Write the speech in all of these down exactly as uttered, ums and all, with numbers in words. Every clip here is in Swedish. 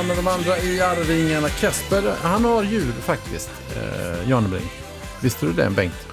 bland de andra i Arvingarna. Kasper, han har djur faktiskt, eh, Janebring. Visste du det, Bengt?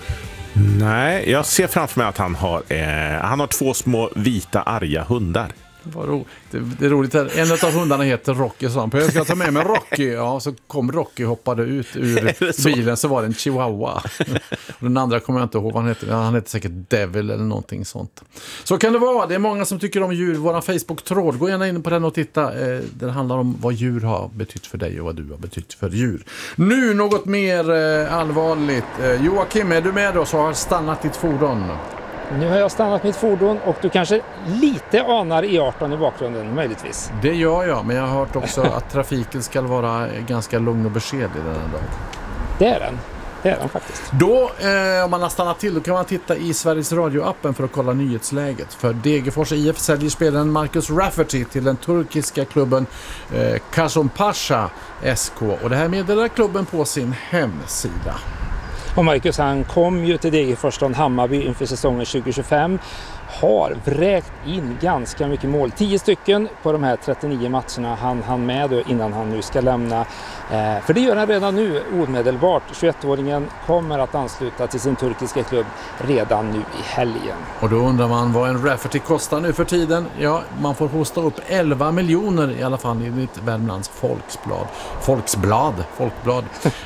Nej, jag ser framför mig att han har, eh, han har två små vita arga hundar. Vad ro, det, det är roligt här. En av hundarna heter Rocky, så han, jag ska ta med mig Rocky. Ja, så kom Rocky, hoppade ut ur så? bilen, så var det en chihuahua. Och den andra kommer jag inte ihåg vad han heter. Han heter säkert Devil eller någonting sånt. Så kan det vara. Det är många som tycker om djur. Vår Facebook-tråd, gå gärna in på den och titta. Det handlar om vad djur har betytt för dig och vad du har betytt för djur. Nu något mer allvarligt. Joakim, är du med oss och har stannat ditt fordon? Nu har jag stannat mitt fordon och du kanske lite anar E arton i bakgrunden, möjligtvis. Det gör jag, men jag har hört också att trafiken ska vara ganska lugn och beskedlig den här dagen. Det är den. Det är den faktiskt. Då, eh, om man har stannat till, då kan man titta i Sveriges Radio-appen för att kolla nyhetsläget. För Degerfors I F säljer spelaren Marcus Rafferty till den turkiska klubben eh, Kasımpaşa S K. Och det här meddelar klubben på sin hemsida. Och Marcus, han kom ju till Degerfors från Hammarby inför säsongen tjugo tjugofem. Har vräkt in ganska mycket mål. tio stycken på de här trettionio matcherna han hann med då innan han nu ska lämna. Eh, för det gör han redan nu omedelbart. tjugoettåringen kommer att ansluta till sin turkiska klubb redan nu i helgen. Och då undrar man vad en Rafferty kostar nu för tiden. Ja, man får hosta upp elva miljoner i alla fall i Värmlands Folksblad. Folksblad, Folkblad.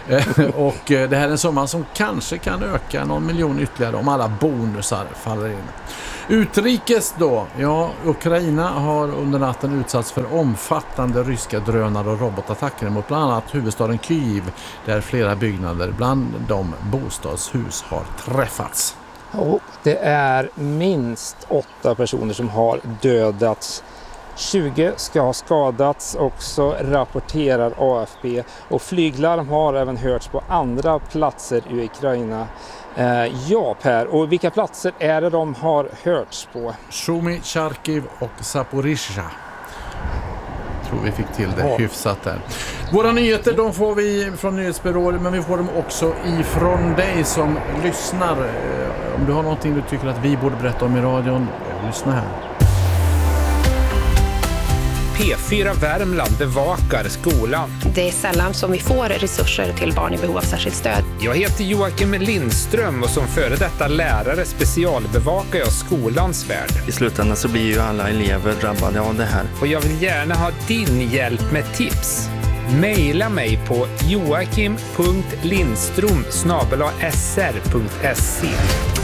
Och det här är en summa som kanske kan öka någon miljon ytterligare om alla bonusar faller in. Utrikes då, ja, Ukraina har under natten utsatts för omfattande ryska drönare och robotattacker mot bland annat huvudstaden Kyiv, där flera byggnader, bland de bostadshus, har träffats. Och det är minst åtta personer som har dödats. tjugo ska ha skadats också, rapporterar A F B. Och flyglarm har även hörts på andra platser i Ukraina. Eh, ja, Per. Och vilka platser är det de har hörts på? Sumy, Charkiv och Zaporizjzja. Tror vi fick till det ja. hyfsat där. Våra nyheter, de får vi från nyhetsbyråer, men vi får dem också ifrån dig som lyssnar. Om du har någonting du tycker att vi borde berätta om i radion, lyssna här. P fyra Värmland bevakar skolan. Det är sällan som vi får resurser till barn i behov av särskilt stöd. Jag heter Joakim Lindström och som före detta lärare specialbevakar jag skolans värld. I slutändan så blir ju alla elever drabbade av det här. Och jag vill gärna ha din hjälp med tips. Maila mig på joakim punkt lindström snabel-a s r punkt se.